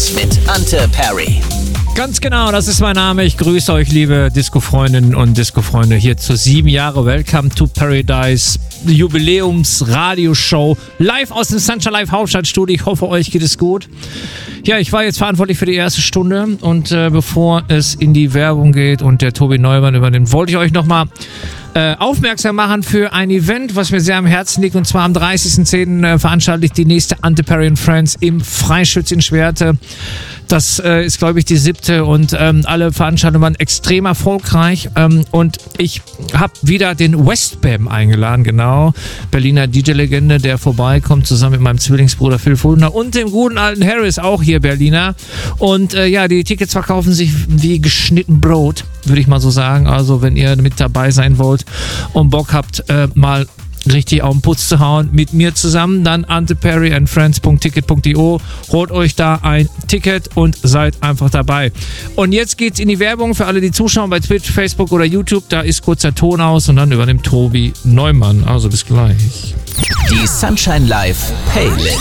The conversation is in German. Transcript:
Paradise mit Ante Perry. Ganz genau, das ist mein Name. Ich grüße euch, liebe Disco-Freundinnen und Disco-Freunde, hier zur 7 Jahre Welcome to Paradise Jubiläums-Radioshow live aus dem Sunshine Live Hauptstadtstudio. Ich hoffe, euch geht es gut. Ja, ich war jetzt verantwortlich für die erste Stunde und bevor es in die Werbung geht und der Tobi Neumann übernimmt, wollte ich euch nochmal aufmerksam machen für ein Event, was mir sehr am Herzen liegt, und zwar am 30.10. Veranstalte ich die nächste Ante Perry & Friends im Freischütz in Schwerte. Das ist, glaube ich, die 7. und alle Veranstaltungen waren extrem erfolgreich und ich habe wieder den Westbam eingeladen, genau, Berliner DJ-Legende, der vorbeikommt, zusammen mit meinem Zwillingsbruder Phil Fulner und dem guten alten Harris, auch hier Berliner, und ja, die Tickets verkaufen sich wie geschnitten Brot, würde ich mal so sagen. Also wenn ihr mit dabei sein wollt und Bock habt, mal richtig auf den Putz zu hauen mit mir zusammen, dann anteperryandfriends.ticket.io, holt euch da ein Ticket und seid einfach dabei. Und jetzt geht's in die Werbung für alle, die zuschauen bei Twitch, Facebook oder YouTube. Da ist kurzer Ton aus und dann übernimmt Tobi Neumann. Also bis gleich. Die Sunshine Live Playlist.